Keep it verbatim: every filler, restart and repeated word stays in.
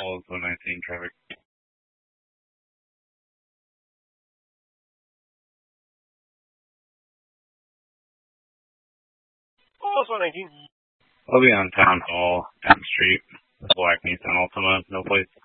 Falls one nineteen traffic. Falls one nineteen. I'll be on Town Hall, M Street, Black Nissan Altima, no place.